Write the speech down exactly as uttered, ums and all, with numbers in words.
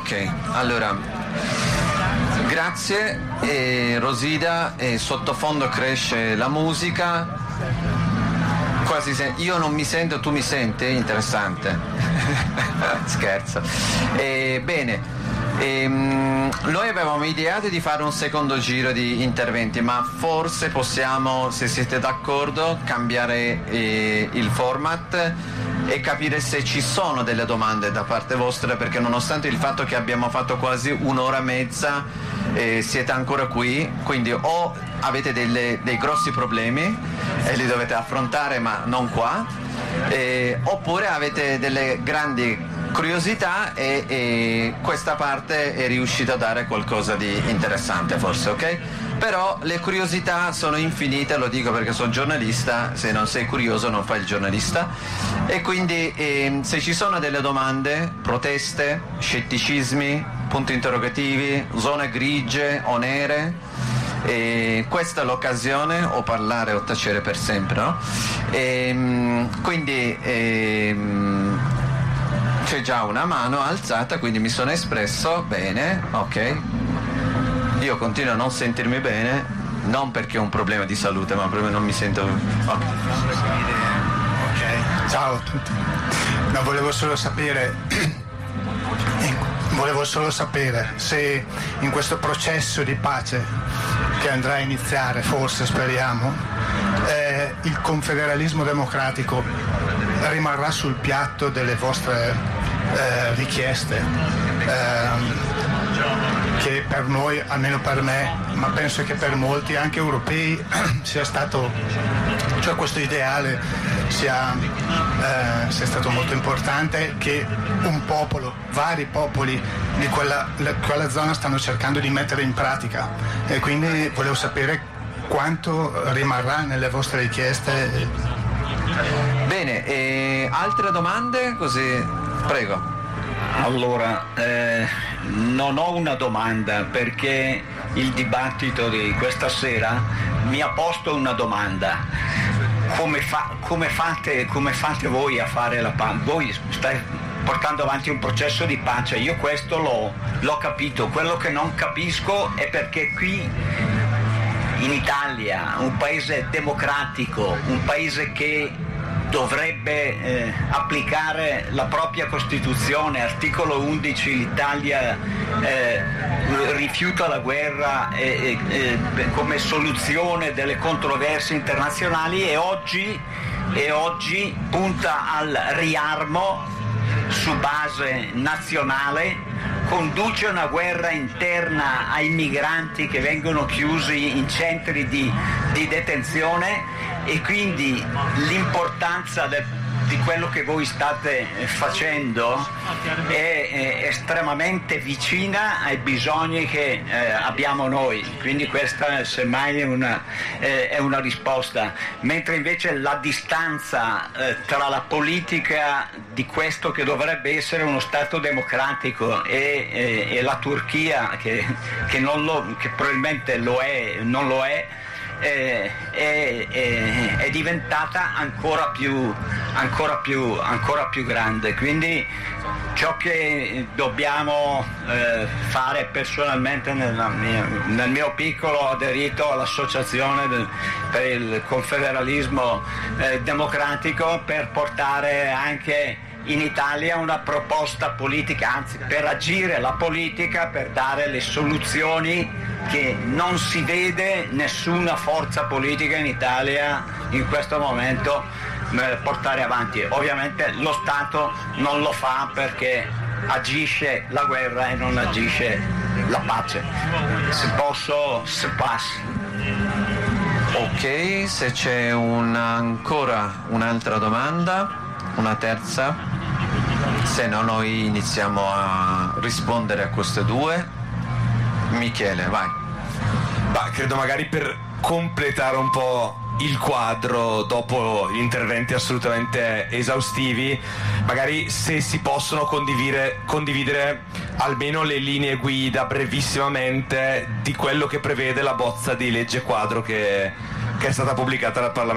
Ok, allora grazie. E Rosida, e sottofondo cresce la musica. Quasi se... io non mi sento, tu mi senti? Interessante. Scherzo. E, bene. Ehm, noi avevamo ideato di fare un secondo giro di interventi, ma forse possiamo, se siete d'accordo, cambiare eh, il format e capire se ci sono delle domande da parte vostra, perché nonostante il fatto che abbiamo fatto quasi un'ora e mezza eh, siete ancora qui, quindi o avete delle, dei grossi problemi e li dovete affrontare ma non qua, eh, oppure avete delle grandi curiosità e, e questa parte è riuscita a dare qualcosa di interessante forse, ok? Però le curiosità sono infinite, lo dico perché sono giornalista, se non sei curioso non fai il giornalista, e quindi eh, se ci sono delle domande, proteste, scetticismi, punti interrogativi, zone grigie o nere, e questa è l'occasione, o parlare o tacere per sempre, no? E, quindi e, c'è già una mano alzata, quindi mi sono espresso bene, ok. Io continuo a non sentirmi bene, non perché ho un problema di salute, ma proprio non mi sento. Okay. Ok, ciao a tutti. No, volevo solo sapere volevo solo sapere se in questo processo di pace che andrà a iniziare, forse speriamo, eh, il confederalismo democratico rimarrà sul piatto delle vostre eh, richieste, eh, che per noi, almeno per me, ma penso che per molti anche europei, sia stato, cioè questo ideale sia, eh, sia stato molto importante, che un popolo, vari popoli di quella, quella zona stanno cercando di mettere in pratica, e quindi volevo sapere quanto rimarrà nelle vostre richieste. Bene, e altre domande? Così, prego. Allora, eh, non ho una domanda, perché il dibattito di questa sera mi ha posto una domanda. Come, fa, come, fate, come fate voi a fare la pace? Voi state portando avanti un processo di pace, io questo l'ho, l'ho capito. Quello che non capisco è perché qui in Italia, un paese democratico, un paese che dovrebbe eh, applicare la propria Costituzione, articolo undici, l'Italia eh, rifiuta la guerra eh, eh, come soluzione delle controversie internazionali, e oggi, e oggi punta al riarmo su base nazionale, conduce una guerra interna ai migranti che vengono chiusi in centri di, di detenzione, e quindi l'importanza del, di quello che voi state facendo è, è estremamente vicina ai bisogni che eh, abbiamo noi, quindi questa semmai è una, eh, è una risposta, mentre invece la distanza eh, tra la politica di questo che dovrebbe essere uno Stato democratico e, e, e la Turchia che, che, non lo, che probabilmente lo è, non lo è, È, è, è, è diventata ancora più, ancora più, ancora più grande. Quindi ciò che dobbiamo eh, fare, personalmente nella mia, nel mio piccolo ho aderito all'associazione del, per il confederalismo eh, democratico, per portare anche in Italia una proposta politica, anzi per agire la politica, per dare le soluzioni che non si vede nessuna forza politica in Italia in questo momento eh, portare avanti. Ovviamente lo Stato non lo fa perché agisce la guerra e non agisce la pace. Se posso, se passa. Ok, se c'è una, ancora un'altra domanda, una terza, se no noi iniziamo a rispondere a queste due. Michele, vai. Bah, credo magari per completare un po' il quadro dopo gli interventi assolutamente esaustivi, magari se si possono condividere, condividere almeno le linee guida brevissimamente di quello che prevede la bozza di legge quadro che, che è stata pubblicata dal Parlamento.